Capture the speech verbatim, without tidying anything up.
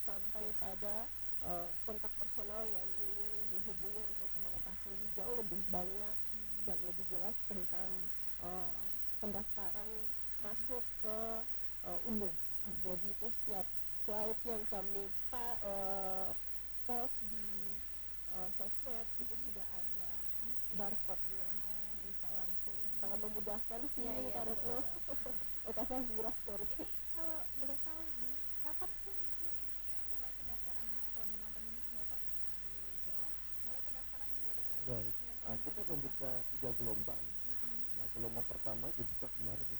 sampai pada uh, kontak personal yang ingin dihubungi untuk mengetahui jauh lebih banyak Hmm. dan lebih jelas tentang uh, pendaftaran masuk ke uh, umum. Oke. Jadi itu setiap slide yang kami pa, uh, post di uh, sosmed itu Mhm. sudah ada Oke. barcode-nya, Oh. bisa langsung sangat Hmm. memudahkan sih Iya iya Kak betul Retno. betul. Eh Kak Safira, sorry. Ini kalau boleh tahu nih, kapan sih Ibu ini mulai pendaftarannya atau teman-teman ini Bapak bisa dijawab mulai pendaftaran baru Baik, yang uh, pertama kita kali kapan? membuka tiga gelombang. Mm-mm. Nah, gelombang pertama dibuka kemarin